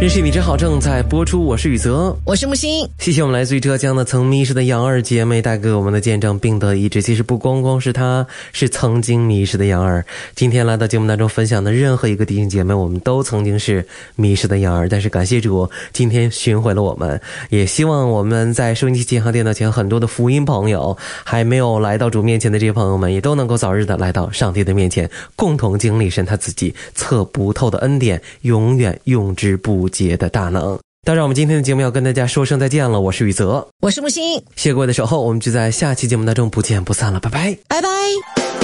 认识米之好正在播出，我是宇泽， 我是木星。 谢谢我们来自于浙江的曾迷失的杨二姐妹带给我们的见证，并得医治。其实不光光是她，是曾经迷失的杨二。今天来到节目当中分享的任何一个弟兄姐妹，我们都曾经是迷失的杨二，但是感谢主，今天寻回了我们。也希望我们在收音机前和电脑前很多的福音朋友，还没有来到主面前的这些朋友们，也都能够早日的来到上帝的面前，共同经历神他自己测不透的恩典，永远用之不竭的大能。当然我们今天的节目要跟大家说声再见了，我是宇泽， 我是木星。 谢谢各位的守候，我们就在下期节目当中不见不散了，拜拜， 拜拜。